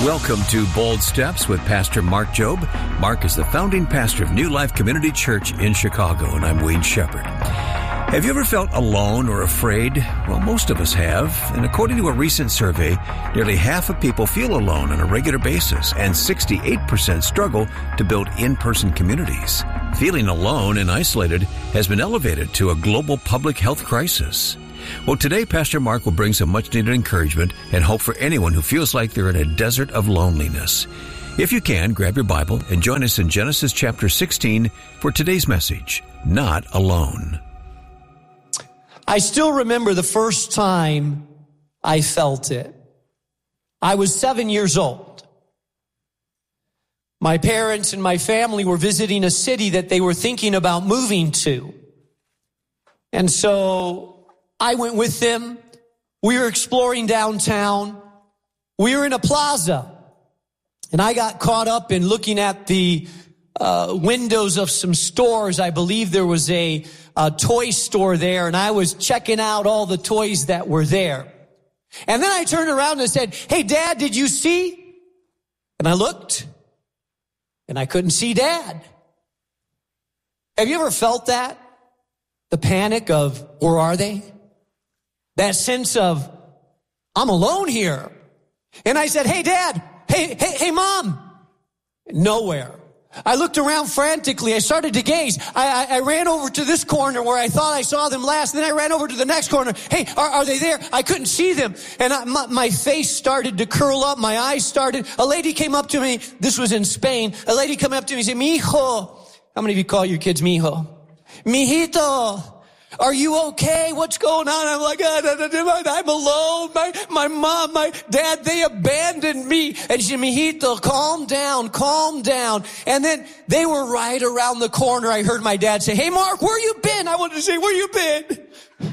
Welcome to Bold Steps with Pastor Mark Jobe. Mark is the founding pastor of New Life Community Church in Chicago, and I'm Wayne Shepherd. Have you ever felt alone or afraid? Well, most of us have. And according to a recent survey, nearly half of people feel alone on a regular basis, and 68% struggle to build in-person communities. Feeling alone and isolated has been elevated to a global public health crisis. Well, today, Pastor Mark will bring some much-needed encouragement and hope for anyone who feels like they're in a desert of loneliness. If you can, grab your Bible and join us in Genesis chapter 16 for today's message, Not Alone. I still remember the first time I felt it. I was 7 years old. My parents and my family were visiting a city that they were thinking about moving to. And so I went with them. We were exploring downtown. We were in a plaza. And I got caught up in looking at the windows of some stores. I believe there was a toy store there, and I was checking out all the toys that were there. And then I turned around and said, "Hey, Dad, did you see?" And I looked, and I couldn't see Dad. Have you ever felt that? The panic of, where are they? That sense of, I'm alone here. And I said, "Hey, Dad, hey, Mom." Nowhere. I looked around frantically. I started to gaze. I ran over to this corner where I thought I saw them last. Then I ran over to the next corner. Hey, are they there? I couldn't see them. And my face started to curl up. My eyes started. A lady came up to me. This was in Spain. A lady came up to me and said, "Mijo." How many of you call your kids mijo? "Mijito, are you okay? What's going on?" I'm like, I'm alone. My mom, my dad, they abandoned me. And she said, "Mijito, calm down. And then they were right around the corner. I heard my dad say, "Hey, Mark, where you been?" I wanted to say, "Where you been?"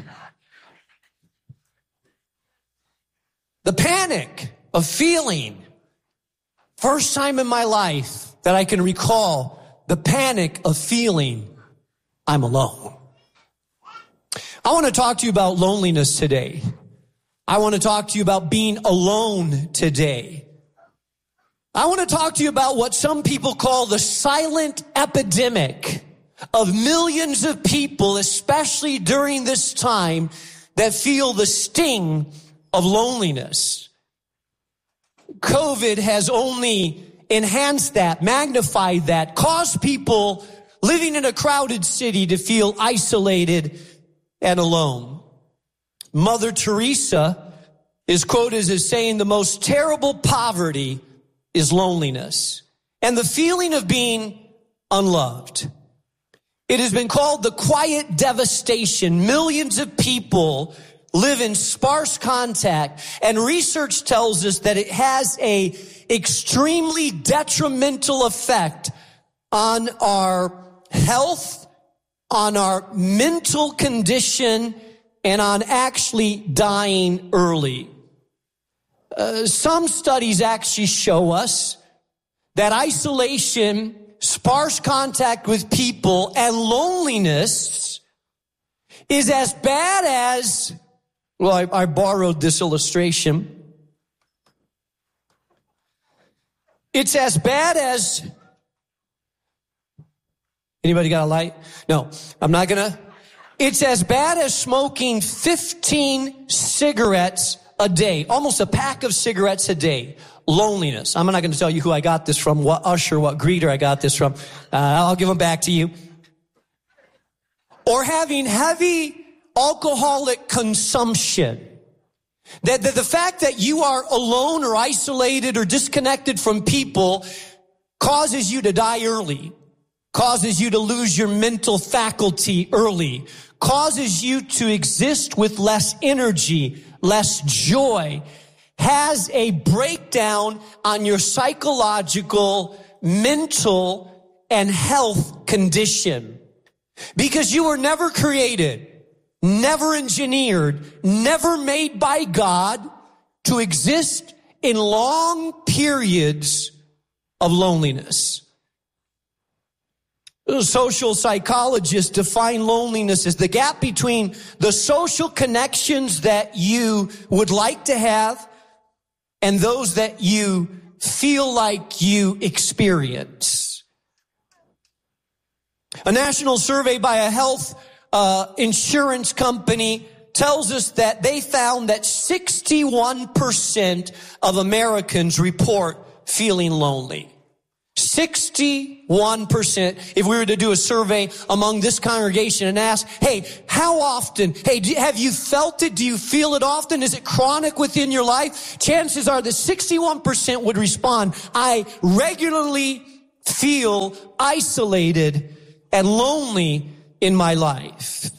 The panic of feeling, first time in my life that I can recall, the panic of feeling I'm alone. I want to talk to you about loneliness today. I want to talk to you about being alone today. I want to talk to you about what some people call the silent epidemic of millions of people, especially during this time, that feel the sting of loneliness. COVID has only enhanced that, magnified that, caused people living in a crowded city to feel isolated and alone. Mother Teresa is quoted as saying the most terrible poverty is loneliness and the feeling of being unloved. It has been called the quiet devastation. Millions of people live in sparse contact, and research tells us that it has a extremely detrimental effect on our health, on our mental condition, and on actually dying early. Some studies actually show us that isolation, sparse contact with people, and loneliness is as bad as, well, I borrowed this illustration. It's as bad as, anybody got a light? No, I'm not gonna. It's as bad as smoking 15 cigarettes a day, almost a pack of cigarettes a day. Loneliness. I'm not going to tell you who I got this from, what usher, what greeter I got this from. I'll give them back to you. Or having heavy alcoholic consumption. That the fact that you are alone or isolated or disconnected from people causes you to die early, causes you to lose your mental faculty early, causes you to exist with less energy, less joy, has a breakdown on your psychological, mental, and health condition. Because you were never created, never engineered, never made by God to exist in long periods of loneliness. Social psychologists define loneliness as the gap between the social connections that you would like to have and those that you feel like you experience. A national survey by a health insurance company tells us that they found that 61% of Americans report feeling lonely. 61%. If we were to do a survey among this congregation and ask, hey, how often? Hey, have you felt it? Do you feel it often? Is it chronic within your life? Chances are that 61% would respond, I regularly feel isolated and lonely in my life.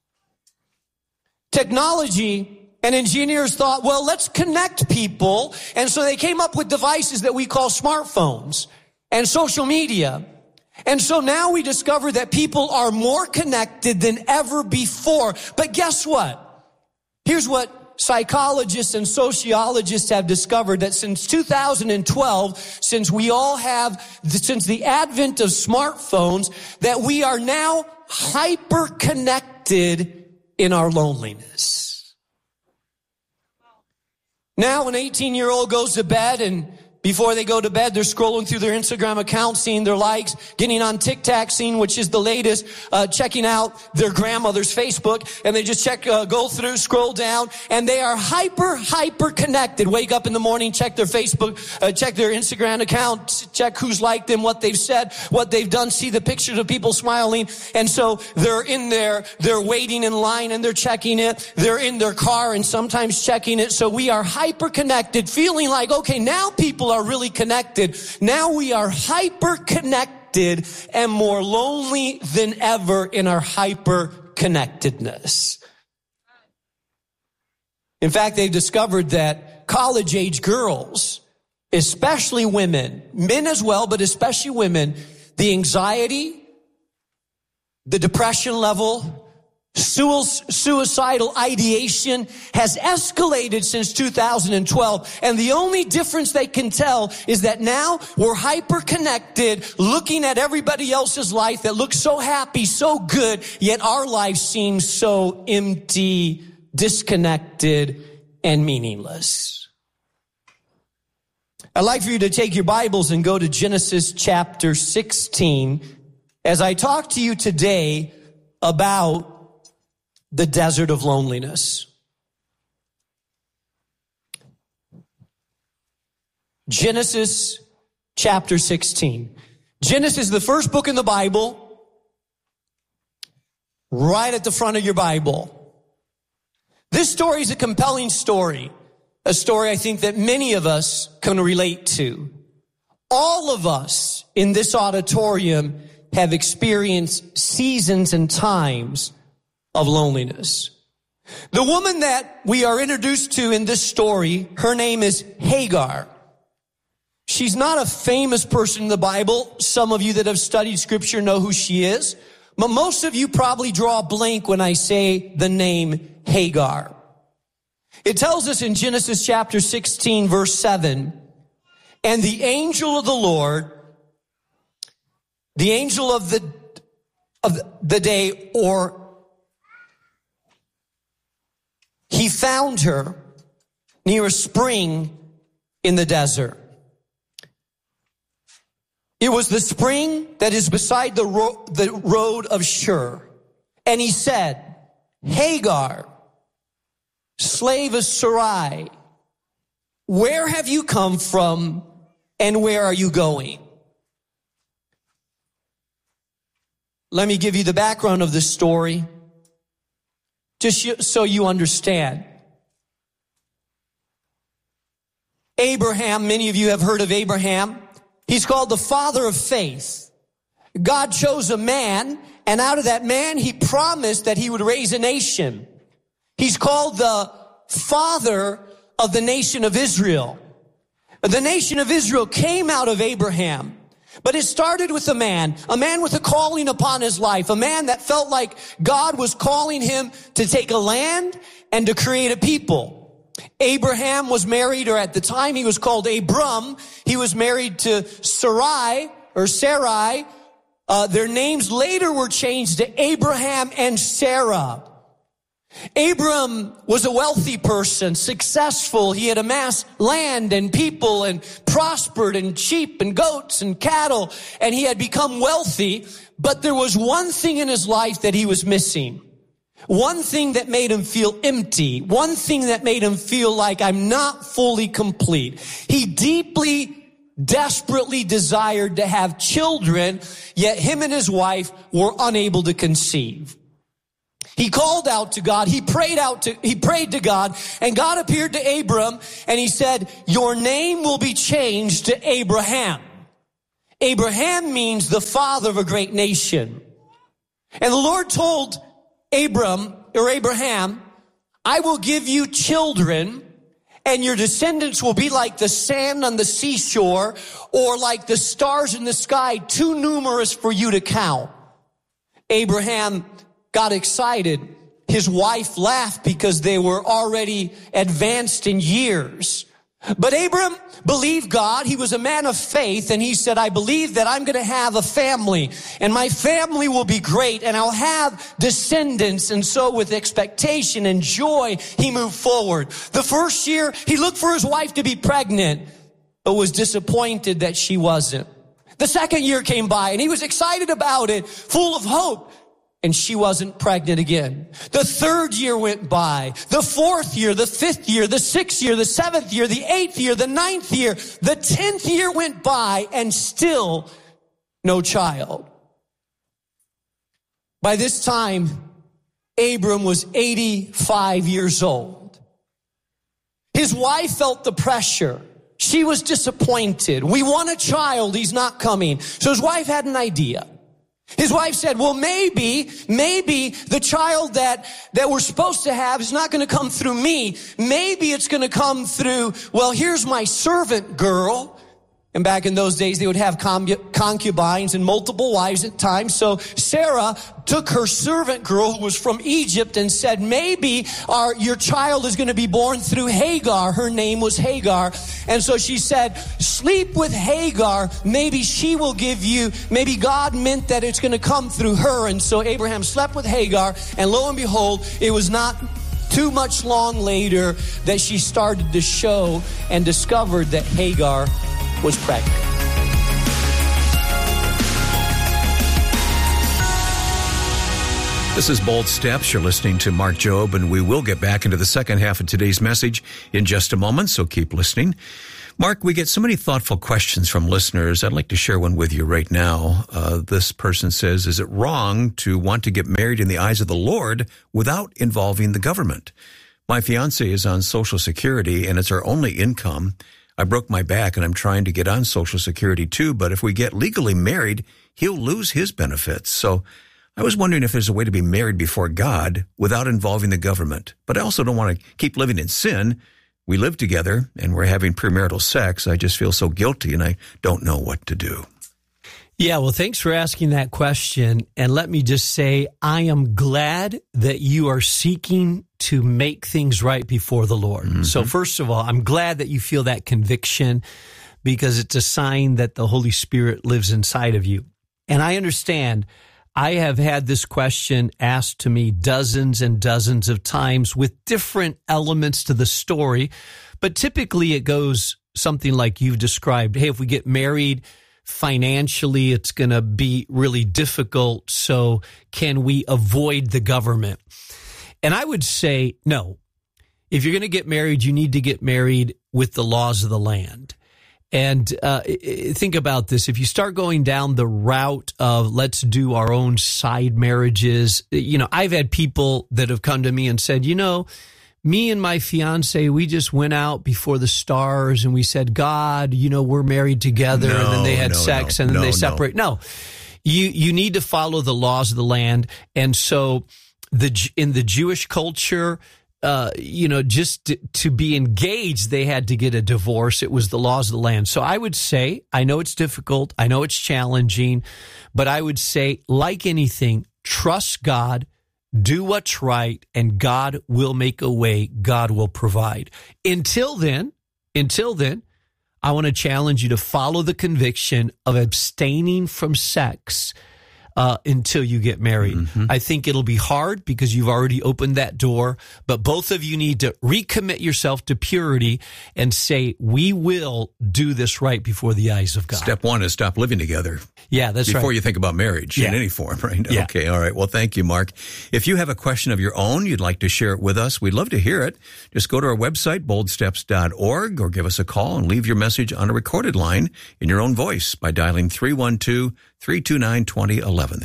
Technology and engineers thought, well, let's connect people. And so they came up with devices that we call smartphones and social media. And so now we discover that people are more connected than ever before. But guess what? Here's what psychologists and sociologists have discovered, that since 2012, since the advent of smartphones, that we are now hyper-connected in our loneliness. Now an 18-year-old goes to bed, and before they go to bed, they're scrolling through their Instagram account, seeing their likes, getting on TikTok, seeing which is the latest, checking out their grandmother's Facebook, and they just go through, scroll down, and they are hyper connected. Wake up in the morning, check their Facebook, check their Instagram account, check who's liked them, what they've said, what they've done, see the pictures of people smiling, and so they're in there, they're waiting in line, and they're checking it. They're in their car and sometimes checking it. So we are hyper connected, feeling like, okay, now people are really connected. Now we are hyper connected and more lonely than ever in our hyper connectedness. In fact, they've discovered that college age girls, especially women, men as well, but especially women, the anxiety, the depression level, suicidal ideation has escalated since 2012. And the only difference they can tell is that now we're hyper connected, looking at everybody else's life that looks so happy, so good, yet our life seems so empty, disconnected, and meaningless. I'd like for you to take your Bibles and go to Genesis chapter 16 as I talk to you today about the desert of loneliness. Genesis chapter 16. Genesis is the first book in the Bible, right at the front of your Bible. This story is a compelling story, a story I think that many of us can relate to. All of us in this auditorium have experienced seasons and times of loneliness. The woman that we are introduced to in this story, her name is Hagar. She's not a famous person in the Bible. Some of you that have studied scripture know who she is. But most of you probably draw a blank when I say the name Hagar. It tells us in Genesis chapter 16, verse 7, and the angel of the Lord, the angel of the day, or he found her near a spring in the desert. It was the spring that is beside the road of Shur. And he said, Hagar, slave of Sarai, where have you come from and where are you going? Let me give you the background of this story, just so you understand. Abraham, many of you have heard of Abraham. He's called the father of faith. God chose a man, and out of that man, he promised that he would raise a nation. He's called the father of the nation of Israel. The nation of Israel came out of Abraham. But it started with a man with a calling upon his life, a man that felt like God was calling him to take a land and to create a people. Abraham was married, or at the time he was called Abram. He was married to Sarai. Their names later were changed to Abraham and Sarah. Abram was a wealthy person, successful. He had amassed land and people and prospered and sheep and goats and cattle, and he had become wealthy. But there was one thing in his life that he was missing. One thing that made him feel empty. One thing that made him feel like I'm not fully complete. He deeply, desperately desired to have children, yet him and his wife were unable to conceive. He called out to God. He prayed to God, and God appeared to Abram, and he said, your name will be changed to Abraham. Abraham means the father of a great nation. And the Lord told Abraham, I will give you children, and your descendants will be like the sand on the seashore, or like the stars in the sky, too numerous for you to count. Abraham got excited. His wife laughed because they were already advanced in years. But Abram believed God. He was a man of faith, and he said, I believe that I'm going to have a family, and my family will be great, and I'll have descendants. And so with expectation and joy, he moved forward. The first year, he looked for his wife to be pregnant, but was disappointed that she wasn't. The second year came by, and he was excited about it, full of hope. And she wasn't pregnant again. The third year went by. The fourth year, the fifth year, the sixth year, the seventh year, the eighth year, the ninth year, the 10th year went by, and still no child. By this time, Abram was 85 years old. His wife felt the pressure. She was disappointed. We want a child. He's not coming. So his wife had an idea. His wife said, well, maybe the child that we're supposed to have is not going to come through me. Maybe it's going to come through, well, here's my servant girl. And back in those days, they would have concubines and multiple wives at times. So Sarah took her servant girl, who was from Egypt, and said, maybe your child is going to be born through Hagar. Her name was Hagar. And so she said, sleep with Hagar. Maybe she will give you, maybe God meant that it's going to come through her. And so Abraham slept with Hagar, and lo and behold, it was not too much long later that she started to show and discovered that Hagar was pregnant. This is Bold Steps. You're listening to Mark Jobe, and we will get back into the second half of today's message in just a moment, so keep listening. Mark, we get so many thoughtful questions from listeners. I'd like to share one with you right now. This person says, is it wrong to want to get married in the eyes of the Lord without involving the government? My fiance is on Social Security, and it's our only income. I broke my back, and I'm trying to get on Social Security too, but if we get legally married, he'll lose his benefits. So I was wondering if there's a way to be married before God without involving the government. But I also don't want to keep living in sin. We live together, and we're having premarital sex. I just feel so guilty, and I don't know what to do. Yeah, well, thanks for asking that question. And let me just say, I am glad that you are seeking to make things right before the Lord. Mm-hmm. So first of all, I'm glad that you feel that conviction, because it's a sign that the Holy Spirit lives inside of you. And I understand, I have had this question asked to me dozens and dozens of times with different elements to the story, but typically it goes something like you've described. Hey, if we get married, financially, it's going to be really difficult. So can we avoid the government? And I would say, no. If you're going to get married, you need to get married with the laws of the land. And think about this. If you start going down the route of let's do our own side marriages, I've had people that have come to me and said, me and my fiance, we just went out before the stars and we said, God, we're married together. And then they had sex and then they separate. No, you need to follow the laws of the land. And so in the Jewish culture, just to be engaged, they had to get a divorce. It was the laws of the land. So I would say, I know it's difficult. I know it's challenging, but I would say, like anything, trust God. Do what's right, and God will make a way. God will provide. Until then, I want to challenge you to follow the conviction of abstaining from sex until you get married. Mm-hmm. I think it'll be hard because you've already opened that door, but both of you need to recommit yourself to purity and say, we will do this right before the eyes of God. Step one is stop living together. Yeah, that's Before right. you think about marriage in any form, right? Yeah. Okay, all right. Well, thank you, Mark. If you have a question of your own, you'd like to share it with us, we'd love to hear it. Just go to our website, boldsteps.org, or give us a call and leave your message on a recorded line in your own voice by dialing 312-329-2011,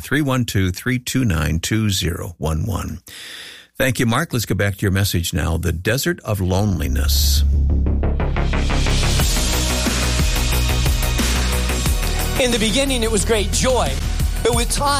312-329-2011. Thank you, Mark. Let's go back to your message now, the desert of loneliness. In the beginning, it was great joy, but with time,